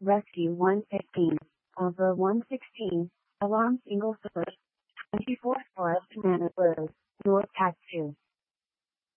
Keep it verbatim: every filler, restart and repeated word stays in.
Rescue one fifteen, Over one sixteen, Alarm Single Source, twenty-four Forest Manor.